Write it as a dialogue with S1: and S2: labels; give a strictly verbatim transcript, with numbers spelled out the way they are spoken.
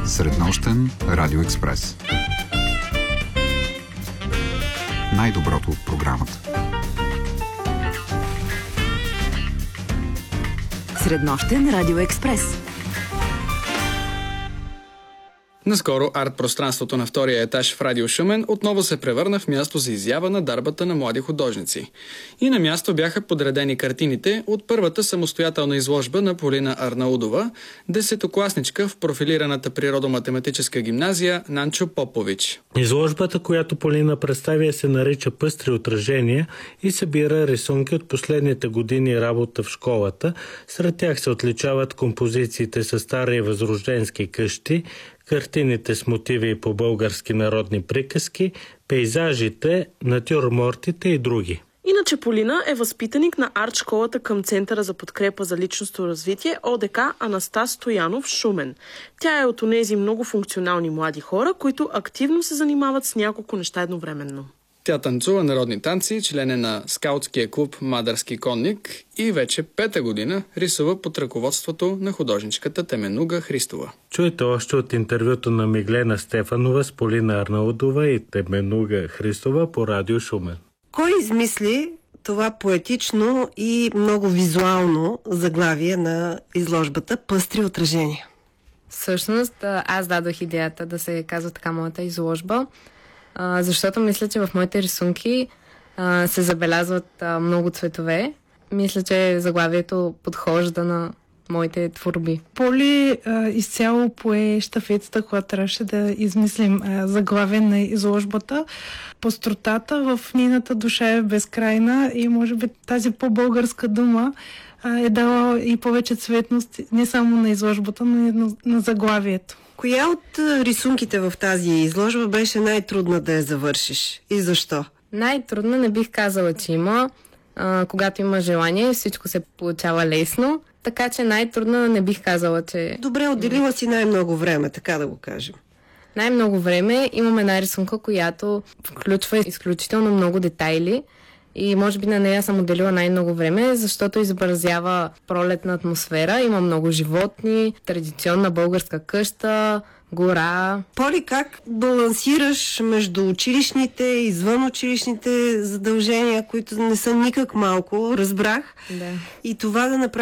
S1: Среднощен Радио Експрес. Най-доброто от програмата.
S2: Среднощен Радио Експрес.
S3: Наскоро арт-пространството на втория етаж в Радио Шумен отново се превърна в място за изява на дарбата на млади художници. И на място бяха подредени картините от първата самостоятелна изложба на Полина Арнаудова, десетокласничка в профилираната природо-математическа гимназия Нанчо Попович.
S4: Изложбата, която Полина представя, се нарича "Пъстри отражения" и събира рисунки от последните години работа в школата. Сред тях се отличават композициите с стари възрожденски къщи, картините с мотиви по български народни приказки, пейзажите, натюрмортите и други.
S5: Иначе Полина е възпитаник на арт-школата към Центъра за подкрепа за личностно развитие О Д К Анастас Стоянов Шумен. Тя е от онези много функционални млади хора, които активно се занимават с няколко неща едновременно.
S3: Тя танцува народни танци, член е на скаутския клуб Мадърски конник и вече пета година рисува под ръководството на художничката Теменуга Христова.
S4: Чуйте още от интервюто на Миглена Стефанова с Полина Арнаудова и Теменуга Христова по Радио Шумен.
S6: Кой измисли това поетично и много визуално заглавие на изложбата "Пъстри отражения"?
S7: Всъщност аз дадох идеята да се казва така моята изложба, защото мисля, че в моите рисунки се забелязват много цветове. Мисля, че заглавието подхожда на моите творби.
S8: Поли а, изцяло пое щафетата, когато трябваше да измислим а, заглавие на изложбата. Пъстротата в нейната душа е безкрайна и може би тази по-българска дума а, е дала и повече цветност не само на изложбата, но и на, на заглавието.
S6: Коя от рисунките в тази изложба беше най-трудна да я завършиш и защо?
S7: Най-трудно не бих казала, че има. А, когато има желание, всичко се получава лесно. Така че най-трудно не бих казала, че...
S6: Добре, отделила си най-много време, така да го кажем.
S7: Най-много време имам една рисунка, която включва изключително много детайли и може би на нея съм отделила най-много време, защото изобразява пролетна атмосфера. Има много животни, традиционна българска къща, гора.
S6: Поли, как балансираш между училищните и извън училищните задължения, които не са никак малко, разбрах,
S7: да.
S6: И това да направиш